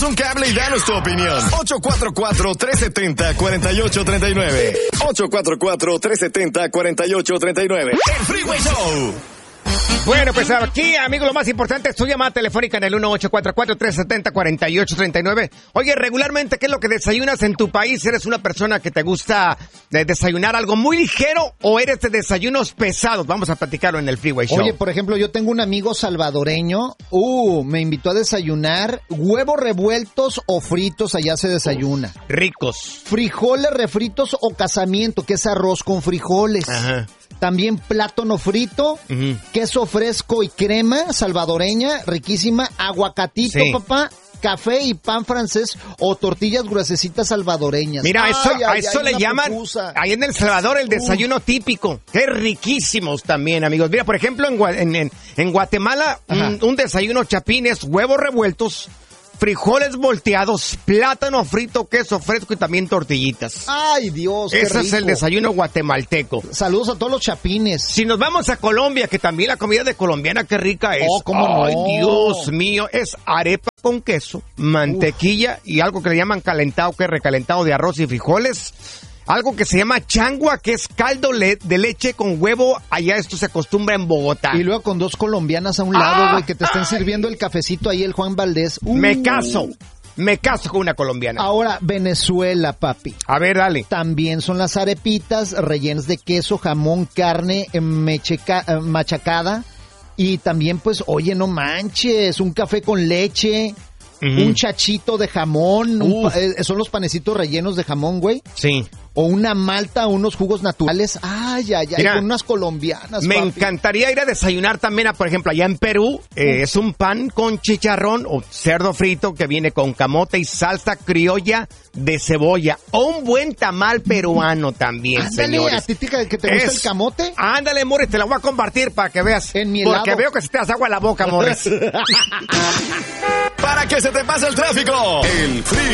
Échanos un cable y danos tu opinión. 844-370-4839. 844-370-4839. El Freeway Show. Bueno, pues aquí, amigo, lo más importante es tu llamada telefónica en el 1844-370-4839. Oye, regularmente, ¿qué es lo que desayunas en tu país? ¿Eres una persona que te gusta desayunar algo muy ligero o eres de desayunos pesados? Vamos a platicarlo en el Freeway Show. Oye, por ejemplo, yo tengo un amigo salvadoreño, me invitó a desayunar huevos revueltos o fritos, allá se desayuna. Ricos. Frijoles refritos o casamiento, que es arroz con frijoles. Ajá. También plátano frito, queso fresco y crema salvadoreña, riquísima, aguacatito, sí, papá, café y pan francés o tortillas gruesecitas salvadoreñas. Mira, a eso le llaman, ahí en El Salvador, el desayuno típico. Qué riquísimos también, amigos. Mira, por ejemplo, en Guatemala, un desayuno chapín es huevos revueltos, frijoles volteados, plátano frito, queso fresco y también tortillitas. ¡Ay, Dios, qué Ese rico! es el desayuno guatemalteco. Saludos a todos los chapines. Si nos vamos a Colombia, que también la comida de colombiana, qué rica es. Oh, ¿cómo no? Ay, Dios mío, es arepa con queso, mantequilla y algo que le llaman calentado, que es recalentado de arroz y frijoles. Algo que se llama changua, que es caldo de leche con huevo. Allá esto se acostumbra en Bogotá. Y luego con dos colombianas a un lado, güey, que te estén sirviendo el cafecito ahí, el Juan Valdés. Me caso con una colombiana. Ahora, Venezuela, papi. A ver, dale. También son las arepitas rellenas de queso, jamón, carne machacada. Y también, pues, oye, no manches, un café con leche. Un chachito de jamón, son los panecitos rellenos de jamón, güey. Sí. O una malta, unos jugos naturales. Ay, mira, con unas colombianas, me papi. encantaría ir a desayunar también, por ejemplo, allá en Perú, es un pan con chicharrón o cerdo frito que viene con camote y salsa criolla de cebolla. O un buen tamal peruano también, ándale, señores. ¿a ti que te gusta el camote? Ándale, Morris, te la voy a compartir para que veas. En mi helado. Porque veo que se te hace agua la boca, Morris. Para que se te pase el tráfico. El Freeway